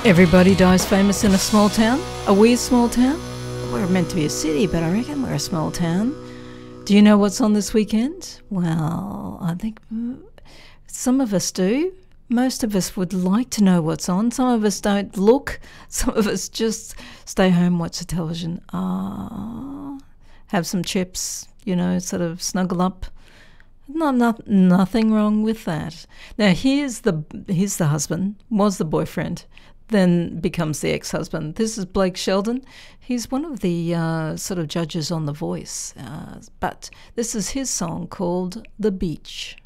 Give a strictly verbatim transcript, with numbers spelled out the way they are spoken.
Everybody dies famous in a small town. Are we a small town? We're meant to be a city, but I reckon we're a small town. Do you know what's on this weekend? Well, I think some of us do. Most of us would like to know what's on. Some of us don't look. Some of us just stay home, watch the television, ah, have some chips, you know, sort of snuggle up. No, not, nothing wrong with that. Now, here's the here's the husband, was the boyfriend, then becomes the ex-husband. This is Blake Sheldon. He's one of the uh, sort of judges on The Voice. Uh, but this is his song called The Beach.